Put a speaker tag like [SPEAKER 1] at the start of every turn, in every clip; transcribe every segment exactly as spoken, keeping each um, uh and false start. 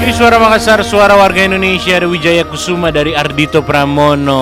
[SPEAKER 1] Ini Suara Makassar, suara warga Indonesia. Ada Wijaya Kusuma dari Ardito Pramono.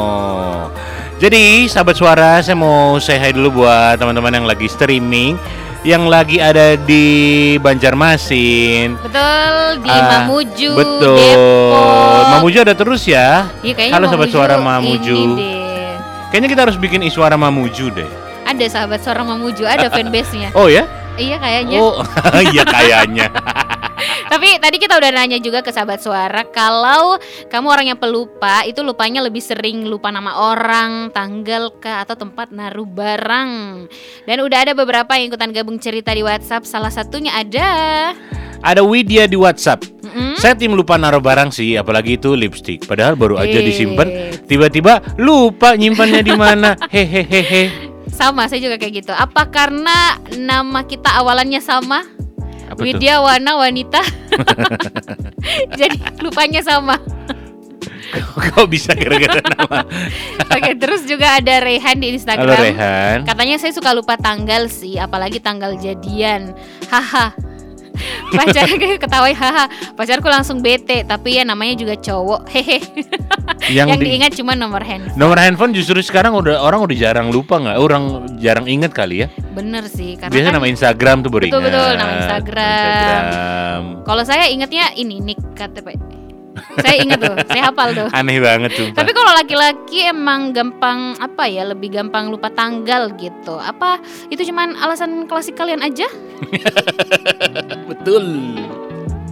[SPEAKER 1] Jadi sahabat suara, saya mau say hi dulu buat teman-teman yang lagi streaming, yang lagi ada di Banjarmasin.
[SPEAKER 2] Betul, di
[SPEAKER 1] Ah,
[SPEAKER 2] Mamuju,
[SPEAKER 1] betul.
[SPEAKER 2] Depok.
[SPEAKER 1] Mamuju ada terus ya.
[SPEAKER 2] Iya, kayaknya
[SPEAKER 1] Halo sahabat
[SPEAKER 2] Mamuju
[SPEAKER 1] suara Mamuju.
[SPEAKER 2] ini deh.
[SPEAKER 1] Kayaknya kita harus bikin Iswara Mamuju deh.
[SPEAKER 2] Ada sahabat suara Mamuju, ada fanbase-nya.
[SPEAKER 1] Oh ya?
[SPEAKER 2] Iya kayaknya.
[SPEAKER 1] Oh, iya kayaknya.
[SPEAKER 2] Tapi tadi kita udah nanya juga ke sahabat suara, kalau kamu orang yang pelupa, itu lupanya lebih sering lupa nama orang, tanggal kah, atau tempat naruh barang. Dan udah ada beberapa yang ikutan gabung cerita di WhatsApp. Salah satunya ada
[SPEAKER 1] Ada Widya di WhatsApp.
[SPEAKER 2] Mm-mm.
[SPEAKER 1] Saya tim lupa naruh barang sih, apalagi itu lipstick. Padahal baru aja
[SPEAKER 2] Eh.
[SPEAKER 1] disimpan, tiba-tiba lupa nyimpannya di mana. Hehehehe.
[SPEAKER 2] Sama, saya juga kayak gitu. Apa karena nama kita awalannya sama?
[SPEAKER 1] Apa tuh?
[SPEAKER 2] Widya Wana Wanita. Jadi lupanya sama.
[SPEAKER 1] Kok bisa gara-gara nama?
[SPEAKER 2] Oke, terus juga ada Rehan di Instagram.
[SPEAKER 1] Halo Rehan.
[SPEAKER 2] Katanya saya suka lupa tanggal sih, apalagi tanggal jadian. Haha. Pacarnya ketawain, haha. Pacarku langsung bete, tapi ya namanya juga cowok. Hehe.
[SPEAKER 1] Yang
[SPEAKER 2] Yang
[SPEAKER 1] di-
[SPEAKER 2] diingat cuma nomor handphone.
[SPEAKER 1] Nomor handphone justru sekarang udah orang udah jarang lupa nggak? Orang jarang inget kali ya.
[SPEAKER 2] Bener sih, karena
[SPEAKER 1] Biasanya
[SPEAKER 2] kan
[SPEAKER 1] nama Instagram tuh baru
[SPEAKER 2] Betul,
[SPEAKER 1] ingat.
[SPEAKER 2] betul, nama Instagram.
[SPEAKER 1] Instagram.
[SPEAKER 2] kalau saya ingatnya ini nik K T P. Saya ingat tuh, saya hafal tuh.
[SPEAKER 1] Aneh banget tuh.
[SPEAKER 2] Tapi kalau laki-laki emang gampang apa ya, lebih gampang lupa tanggal gitu. Apa itu cuman alasan klasik kalian aja?
[SPEAKER 1] Betul.